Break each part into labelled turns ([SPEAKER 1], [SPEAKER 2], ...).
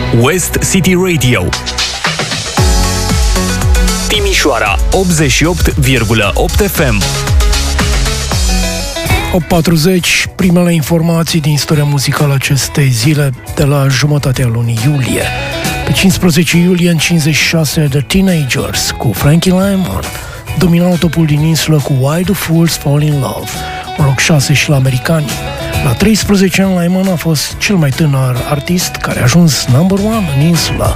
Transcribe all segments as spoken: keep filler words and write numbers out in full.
[SPEAKER 1] West City Radio, Timișoara optzeci și opt virgulă opt F M.
[SPEAKER 2] opt patruzeci, primele informații din istoria muzicală acestei zile de la jumătatea lunii iulie. Pe cincisprezece iulie, în cincizeci și șase, The Teenagers cu Frankie Lymon dominau topul din insulă cu Why Do Fools Fall in Love, un loc șase și la americani. La treisprezece ani, Lymon a fost cel mai tânăr artist care a ajuns number one în insulă.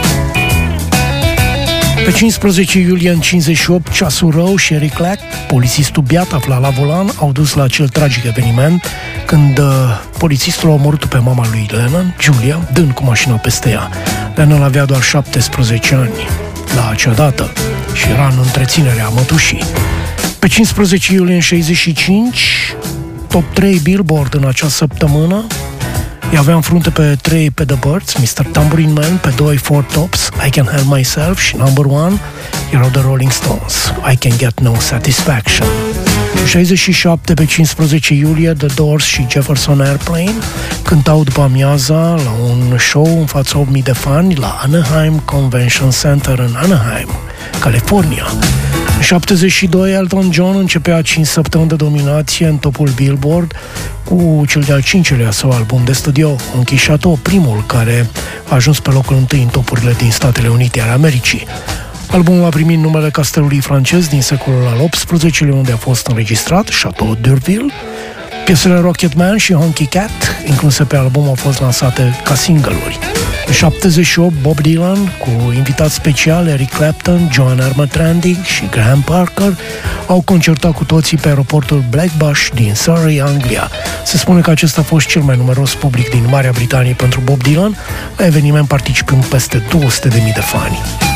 [SPEAKER 2] Pe cincisprezece iulie, în cincizeci și opt, Ceasul Rău și Eric Clack, polițistul beat aflat la volan, au dus la acel tragic eveniment când uh, polițistul a omorât pe mama lui Lennon, Julia, dând cu mașina peste ea. Lennon avea doar șaptesprezece ani la acea dată și era în întreținerea mătușii. Pe cincisprezece iulie, în șaizeci și cinci, top trei Billboard în acea săptămână. I avea în frunte pe trei pe The Birds, mister Tambourine Man, pe doi Four Tops, I Can Help Myself și number one erau The Rolling Stones, I Can Get No Satisfaction. În șaizeci și șapte, pe cincisprezece iulie, The Doors și Jefferson Airplane cântau după amiaza la un show în fața opt mii de fani la Anaheim Convention Center în Anaheim, California. În șaptezeci și doi, Elton John începea cinci săptămâni de dominație în topul Billboard cu cel de-al cincelea său album de studio, Honky Chateau, primul care a ajuns pe locul întâi în topurile din Statele Unite ale Americii. Albumul a primit numele castelului francez din secolul al optsprezecelea, unde a fost înregistrat, Chateau d'Urville. Piesele Rocketman și Honky Cat, incluse pe album, au fost lansate ca single-uri. În șaptezeci și opt, Bob Dylan, cu invitat special Eric Clapton, Joan Armatrading și Graham Parker, au concertat cu toții pe aeroportul Blackbush din Surrey, Anglia. Se spune că acesta a fost cel mai numeros public din Marea Britanie pentru Bob Dylan, la eveniment participând peste două sute de mii de fani.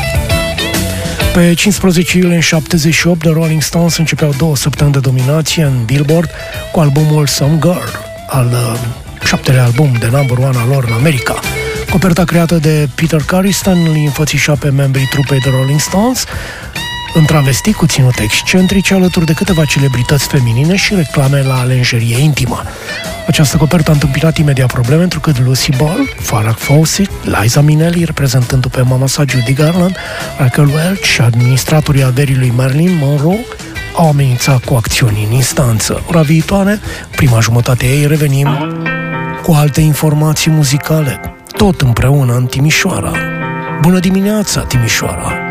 [SPEAKER 2] Pe cincisprezece iulie, în șaptezeci și opt, The Rolling Stones începeau două săptămâni de dominație în Billboard cu albumul Some Girl, al uh, șaptelea album de number one al lor în America. Coperta creată de Peter Carriston îi înfățișa pe membrii trupei The Rolling Stones în travesti cu ținute excentrice, alături de câteva celebrități feminine și reclame la lenjerie intimă. Această copertă a întâmpinat imediat probleme, întrucât Lucy Ball, Farrah Fawcett, Liza Minnelli, reprezentându pe mama sa Judy Garland, Michael Welch și administratorii averii lui Marilyn Monroe, au amenințat cu acțiuni în instanță. Ora viitoare, prima jumătate a ei, revenim cu alte informații muzicale, tot împreună în Timișoara. Bună dimineața, Timișoara!